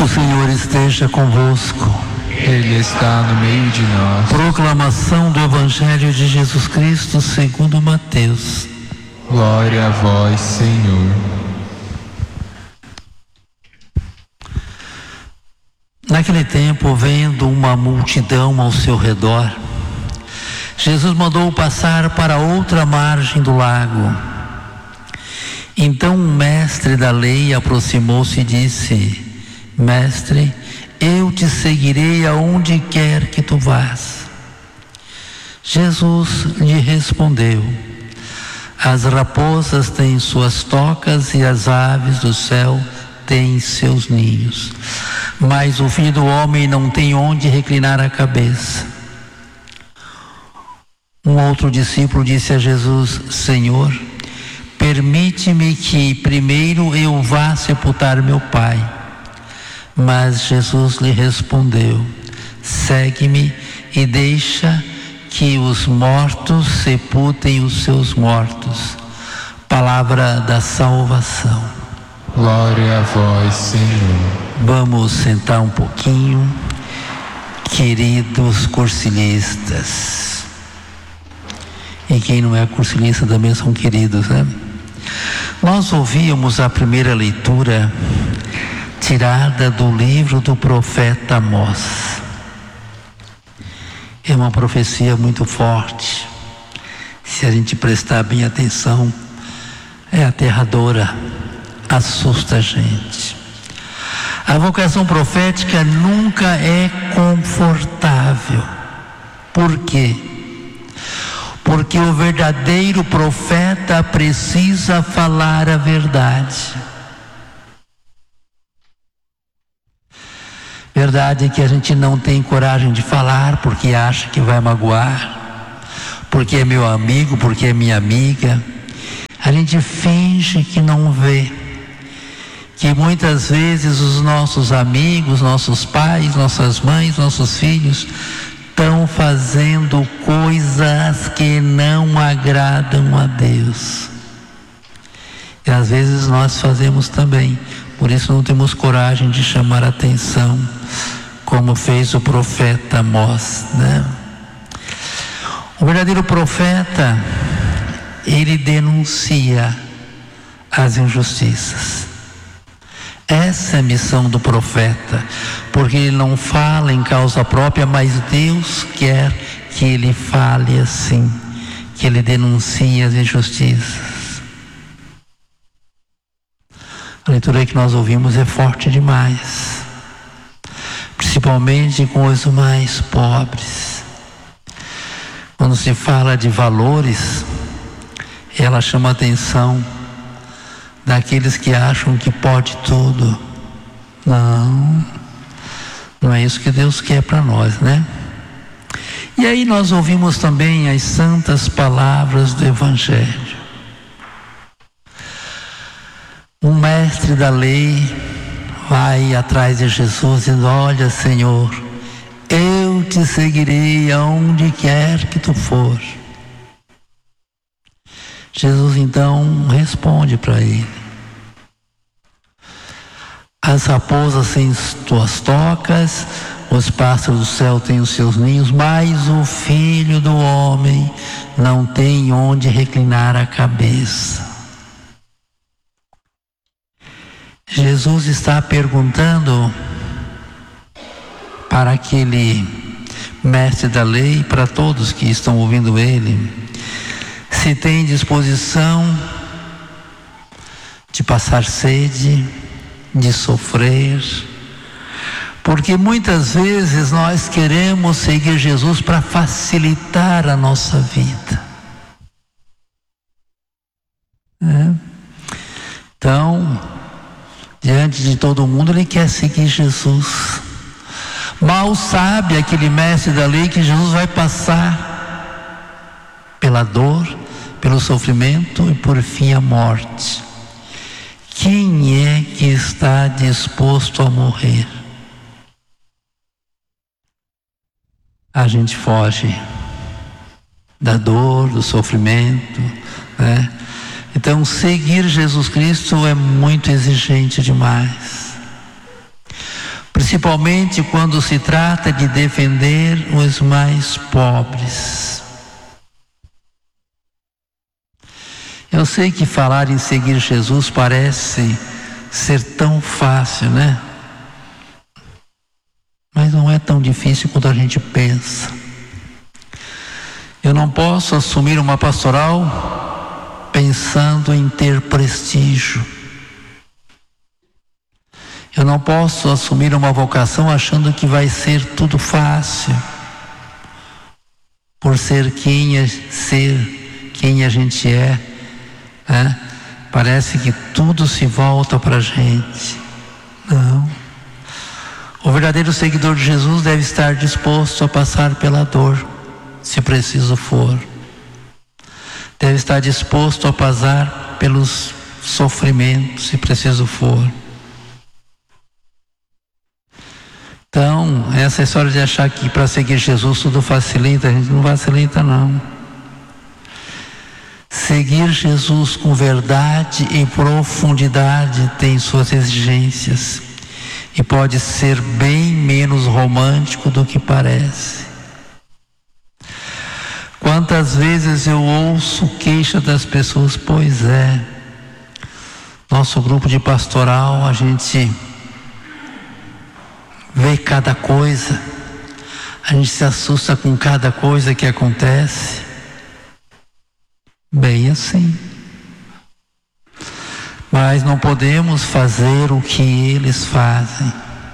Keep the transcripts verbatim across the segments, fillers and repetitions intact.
O Senhor esteja convosco. Ele está no meio de nós. Proclamação do Evangelho de Jesus Cristo segundo Mateus. Glória a vós, Senhor. Naquele tempo, vendo uma multidão ao seu redor, Jesus mandou passar para outra margem do lago. Então um mestre da lei aproximou-se e disse: Mestre, eu te seguirei aonde quer que tu vás. Jesus lhe respondeu: As raposas têm suas tocas e as aves do céu têm seus ninhos, mas o Filho do Homem não tem onde reclinar a cabeça. Um outro discípulo disse a Jesus: Senhor, permite-me que primeiro eu vá sepultar meu pai. Mas Jesus lhe respondeu: Segue-me e deixa que os mortos sepultem os seus mortos. Palavra da salvação. Glória a vós, Senhor. Vamos sentar um pouquinho, queridos cursilistas. E quem não é cursilista também são queridos, né? Nós ouvíamos a primeira leitura tirada do livro do profeta Amós. É uma profecia muito forte. Se a gente prestar bem atenção, é aterradora, assusta a gente. A vocação profética nunca é confortável. Por quê? Porque o verdadeiro profeta precisa falar a verdade. Verdade que a gente não tem coragem de falar porque acha que vai magoar, porque é meu amigo, porque é minha amiga. A gente finge que não vê que muitas vezes os nossos amigos, nossos pais, nossas mães, nossos filhos estão fazendo coisas que não agradam a Deus. E às vezes nós fazemos também. Por isso não temos coragem de chamar a atenção, como fez o profeta Amós, né? O verdadeiro profeta, ele denuncia as injustiças. Essa é a missão do profeta, porque ele não fala em causa própria, mas Deus quer que ele fale assim, que ele denuncie as injustiças. A leitura que nós ouvimos é forte demais, principalmente com os mais pobres. Quando se fala de valores, ela chama a atenção daqueles que acham que pode tudo. Não, não é isso que Deus quer para nós, né? E aí nós ouvimos também as santas palavras do Evangelho. Um mestre da lei vai atrás de Jesus dizendo: olha, Senhor, eu te seguirei aonde quer que tu for. Jesus então responde para ele: as raposas têm suas tocas, os pássaros do céu têm os seus ninhos, mas o Filho do Homem não tem onde reclinar a cabeça. Jesus está perguntando para aquele mestre da lei, para todos que estão ouvindo ele, se tem disposição de passar sede, de sofrer, porque muitas vezes nós queremos seguir Jesus para facilitar a nossa vida. É. Então, diante de todo mundo, ele quer seguir Jesus. Mal sabe aquele mestre da lei que Jesus vai passar pela dor, pelo sofrimento e por fim a morte. Quem é que está disposto a morrer? A gente foge da dor, do sofrimento, né? Então, seguir Jesus Cristo é muito exigente demais. principalmente quando se trata de defender os mais pobres. Eu sei que falar em seguir Jesus parece ser tão fácil, né? Mas não é tão difícil quanto a gente pensa. Eu não posso assumir uma pastoral pensando em ter prestígio. Eu não posso assumir uma vocação achando que vai ser tudo fácil, por ser quem é, ser quem a gente é, né? Parece que tudo se volta para a gente. Não. O verdadeiro seguidor de Jesus deve estar disposto a passar pela dor, se preciso for. Deve estar disposto a passar pelos sofrimentos, se preciso for. Então, essa história de achar que para seguir Jesus tudo facilita, a gente não facilita não. Seguir Jesus com verdade e profundidade tem suas exigências e pode ser bem menos romântico do que parece. Quantas vezes eu ouço queixa das pessoas, pois é, nosso grupo de pastoral, a gente vê cada coisa, a gente se assusta com cada coisa que acontece. Bem assim. Mas não podemos fazer o que eles fazem.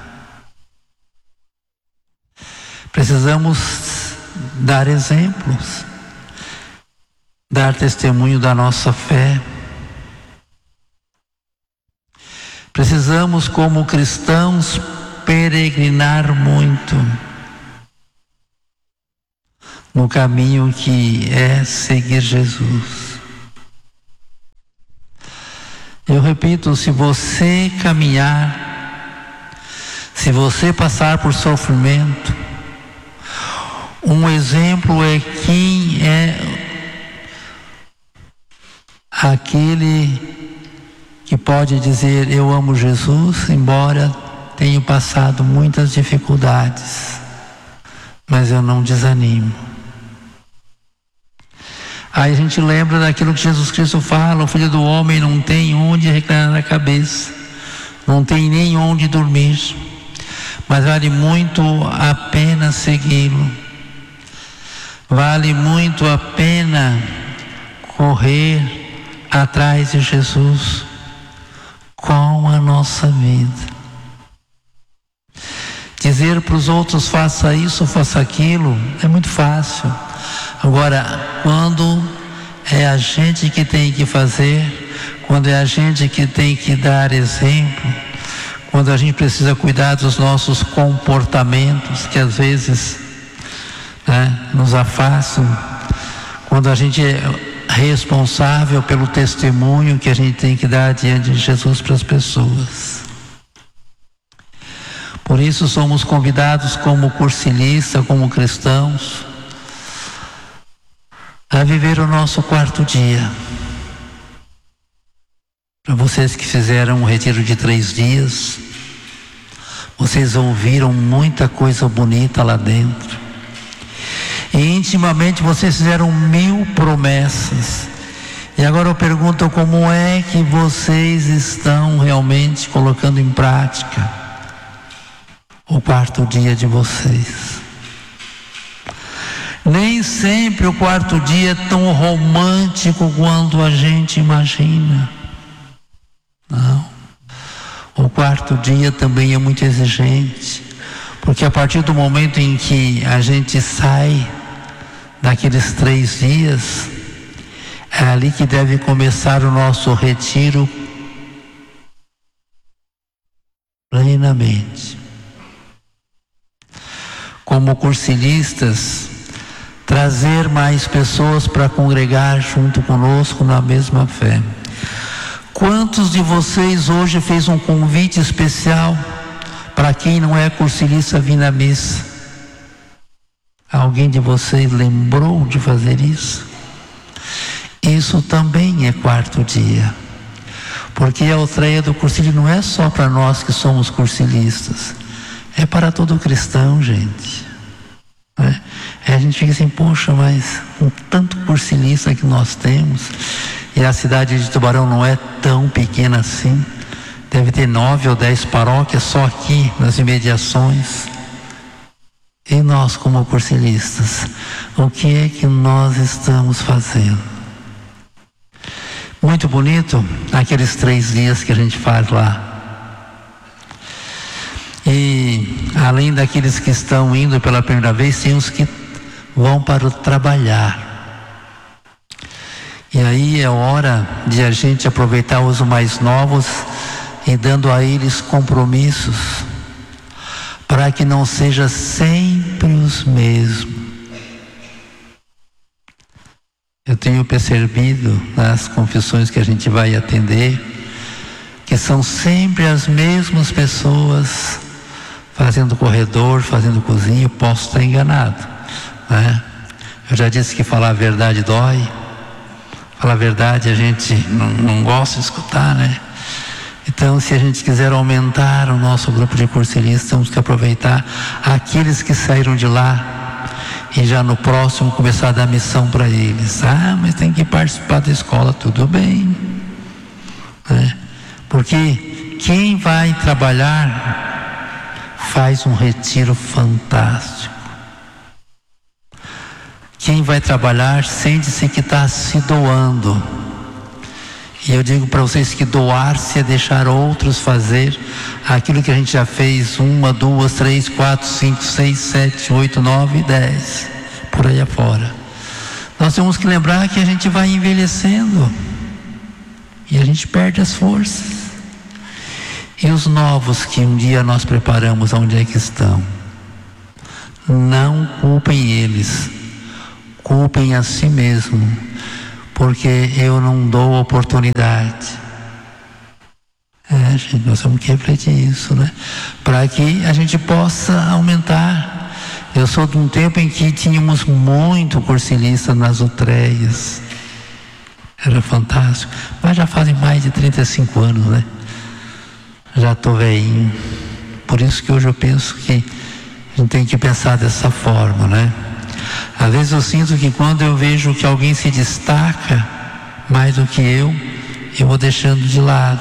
Precisamos dar exemplos, dar testemunho da nossa fé. Precisamos, como cristãos, peregrinar muito no caminho que é seguir Jesus. Eu repito, se você caminhar, se você passar por sofrimento, um exemplo é quem é aquele que pode dizer eu amo Jesus, embora tenho passado muitas dificuldades, mas eu não desanimo. Aí a gente lembra daquilo que Jesus Cristo fala: o Filho do Homem não tem onde reclinar a cabeça, não tem nem onde dormir, mas vale muito a pena segui-lo, vale muito a pena correr atrás de Jesus com a nossa vida. Dizer para os outros faça isso, faça aquilo, é muito fácil. Agora, quando é a gente que tem que fazer, quando é a gente que tem que dar exemplo, quando a gente precisa cuidar dos nossos comportamentos, que às vezes, né, nos afastam, quando a gente é responsável pelo testemunho que a gente tem que dar diante de Jesus para as pessoas. Por isso somos convidados como cursilistas, como cristãos, a viver o nosso quarto dia. Para vocês que fizeram um retiro de três dias, vocês ouviram muita coisa bonita lá dentro. E intimamente vocês fizeram mil promessas. E agora eu pergunto, como é que vocês estão realmente colocando em prática o quarto dia de vocês? Nem sempre o quarto dia é tão romântico quanto a gente imagina. Não. O quarto dia também é muito exigente, porque a partir do momento em que a gente sai daqueles três dias, é ali que deve começar o nosso retiro plenamente. Como cursilistas, trazer mais pessoas para congregar junto conosco na mesma fé. Quantos de vocês hoje fez um convite especial para quem não é cursilista vir na missa? Alguém de vocês lembrou de fazer isso? Isso também é quarto dia, porque a outreia do cursilho não é só para nós que somos cursilistas, É para todo cristão, gente. Né? Aí a gente fica assim, poxa, mas com tanto cursilista que nós temos, e a cidade de Tubarão não é tão pequena assim, deve ter nove ou dez paróquias só aqui nas imediações. E nós, como cursilistas, o que é que nós estamos fazendo? Muito bonito aqueles três dias que a gente faz lá. E além daqueles que estão indo pela primeira vez, tem os que vão para o trabalhar. E aí é hora de a gente aproveitar os mais novos e dando a eles compromissos, para que não seja sempre os mesmos. Eu tenho percebido nas confissões que a gente vai atender, que são sempre as mesmas pessoas fazendo corredor, fazendo cozinha. Eu posso estar enganado, né? Eu já disse que falar a verdade dói. Falar a verdade a gente não, não gosta de escutar, né? Então, se a gente quiser aumentar o nosso grupo de cursilistas, temos que aproveitar aqueles que saíram de lá e já no próximo começar a dar missão para eles. Ah, mas tem que participar da escola, tudo bem, né? Porque quem vai trabalhar faz um retiro fantástico. Quem vai trabalhar sente-se que está se doando. E eu digo para vocês que doar-se é deixar outros fazer aquilo que a gente já fez uma, duas, três, quatro, cinco, seis, sete, oito, nove, dez, por aí afora. Nós temos que lembrar que a gente vai envelhecendo e a gente perde as forças. E os novos que um dia nós preparamos, onde é que estão? Não culpem eles, culpem a si mesmo, porque eu não dou oportunidade. É, gente, nós temos que refletir isso, né? Para que a gente possa aumentar. Eu sou de um tempo em que tínhamos muito cursilista nas utreias. Era fantástico. Mas já fazem mais de trinta e cinco anos, né? Já estou velhinho. Por isso que hoje eu penso que a gente tem que pensar dessa forma, né? Às vezes eu sinto que quando eu vejo que alguém se destaca mais do que eu, eu vou deixando de lado.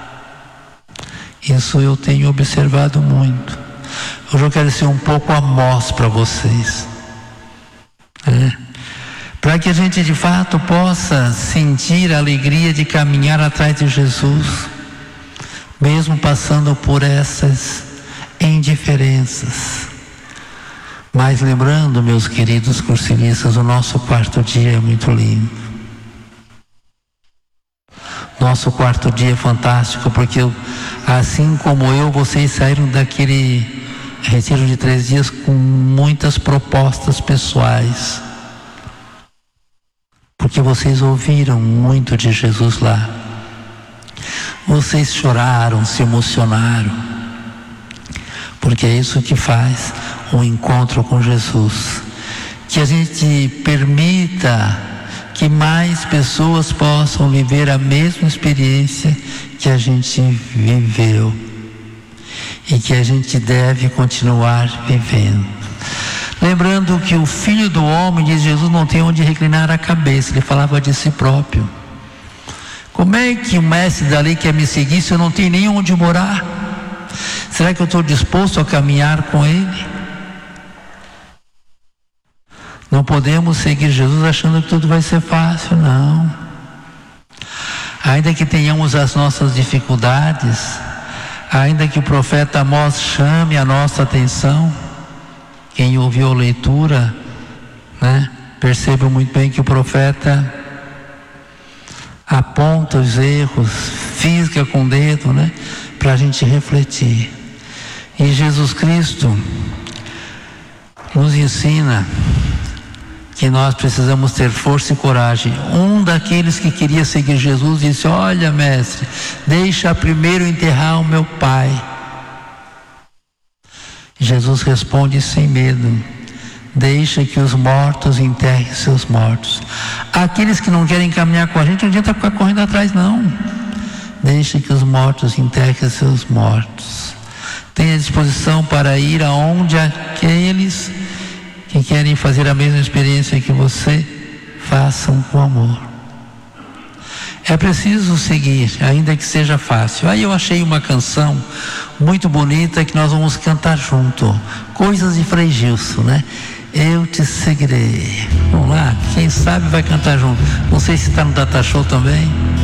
Isso eu tenho observado muito. Hoje eu quero ser um pouco amós para vocês, né? Para que a gente de fato possa sentir a alegria de caminhar atrás de Jesus, mesmo passando por essas indiferenças. Mas lembrando, meus queridos cursilistas, o nosso quarto dia é muito lindo. Nosso quarto dia é fantástico, porque assim como eu, vocês saíram daquele retiro de três dias com muitas propostas pessoais. Porque vocês ouviram muito de Jesus lá. Vocês choraram, se emocionaram. Porque é isso que faz um encontro com Jesus. Que a gente permita que mais pessoas possam viver a mesma experiência que a gente viveu. E que a gente deve continuar vivendo. Lembrando que o Filho do Homem, diz Jesus, não tem onde reclinar a cabeça. Ele falava de si próprio. Como é que o mestre da lei quer me seguir se eu não tenho nem onde morar? Será que eu estou disposto a caminhar com Ele? Não podemos seguir Jesus achando que tudo vai ser fácil, não. Ainda que tenhamos as nossas dificuldades, ainda que o profeta Amós chame a nossa atenção, quem ouviu a leitura, né, perceba muito bem que o profeta aponta os erros, fisga com o dedo, né, para a gente refletir. E Jesus Cristo nos ensina que nós precisamos ter força e coragem. Um daqueles que queria seguir Jesus disse: olha, mestre, deixa primeiro enterrar o meu pai. Jesus responde sem medo: deixa que os mortos enterrem seus mortos. Aqueles que não querem caminhar com a gente, não adianta ficar correndo atrás, não. Deixa que os mortos enterrem seus mortos. Tenha disposição para ir aonde aqueles que querem fazer a mesma experiência que você façam com amor. É preciso seguir, ainda que seja fácil. Aí eu achei uma canção muito bonita que nós vamos cantar junto. Coisas de Frei Gilson, né? Eu te seguirei. Vamos lá, quem sabe vai cantar junto. Não sei se está no Data Show também.